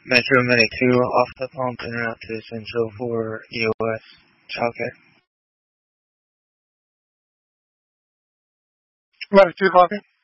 Metro Mini 2 off the pump and route to Central for EOS. Childcare. Medic 2 copy.